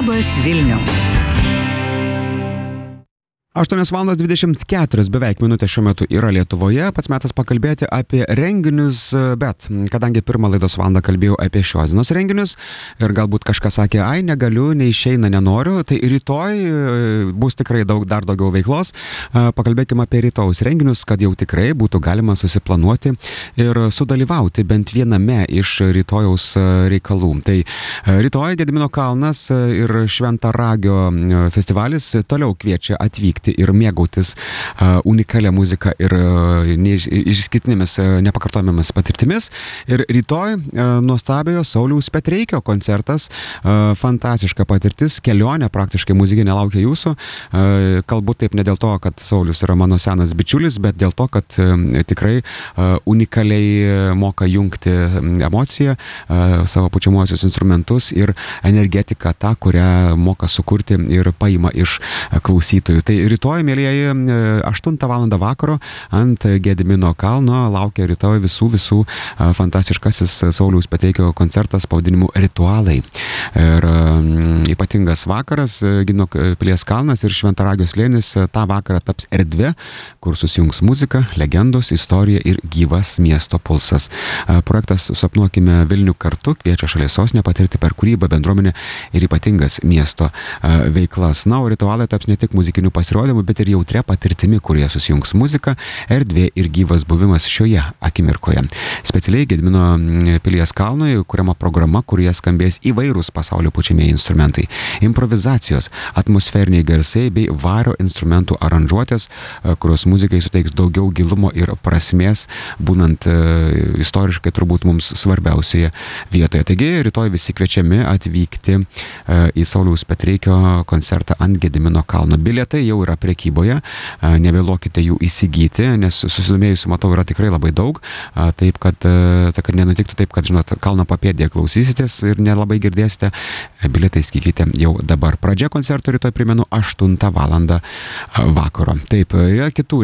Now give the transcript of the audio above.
Labas Vilniau. 8:24 beveik minutės šiuo metu yra Lietuvoje. Pats metas pakalbėti apie renginius, bet kadangi pirmą laidos valandą kalbėjau apie šios dienos renginius ir galbūt kažkas sakė, ai, negaliu, neišeina, nenoriu, tai rytoj bus tikrai dar daugiau veiklos. Pakalbėkime apie rytojaus renginius, kad jau tikrai būtų galima susiplanuoti ir sudalyvauti bent viename iš rytojaus reikalų. Tai rytoj Gedimino kalnas ir Šventaragio festivalis toliau kviečia atvykti ir mėgautis unikalią muziką ir išskirtinėmis nepakartojamomis patirtimis. Ir rytoj nuostabiojo Sauliaus Petreikio koncertas, fantastiška patirtis, kelionė praktiškai muzikinė laukia jūsų. Kalbu taip ne dėl to, kad Saulius yra mano senas bičiulis, bet dėl to, kad tikrai unikaliai moka jungti emociją, savo pučiamuosius instrumentus ir energetiką tą, kurią moka sukurti ir paima iš klausytojų. Tai rytoj, mėlyjeji, 8 val. Vakaro ant Gedimino kalno laukia rytoj visų fantastiškasis Sauliaus Petreikio koncertas pavadinimu Ritualai. Ir ypatingas vakaras, Gedimino pilies kalnas ir Šventaragio slėnis tą vakarą taps erdvė, kur susijungs muzika, legendos, istorija ir gyvas miesto pulsas. Projektas Sapnuokime Vilnių kartu kviečia šalies sostinę patirti per kūrybą, bendruomenę ir ypatingas miesto veiklas. Na, o ritualai taps ne tik muzikinių pasirodymų, bet ir jautria patirtimi, kurie susijungs muzika, erdvė ir gyvas buvimas šioje akimirkoje. Specialiai Gedimino pilies kalnui kuriama programa, kurioje skambės įvairūs pasaulio pučiamieji instrumentai, improvizacijos, atmosferiniai garsai bei vario instrumentų aranžuotės, kurios muzikai suteiks daugiau gilumo ir prasmės, būnant istoriškai turbūt mums svarbiausioje vietoje. Taigi rytoj visi kviečiami atvykti į Sauliaus Petreikio koncertą ant Gedimino kalno. Bilietai jau yra prekyboje, nevėluokite jų įsigyti, nes susidomėjusių, matau, yra tikrai labai daug, taip, kad nenutiktų taip, kad, žinot, kalno papėdėje klausysitės ir nelabai girdėsite, bilietai įsigykite jau dabar. Pradžia koncerto rytoj, primenu, 8 val. Vakaro. Taip, yra kitų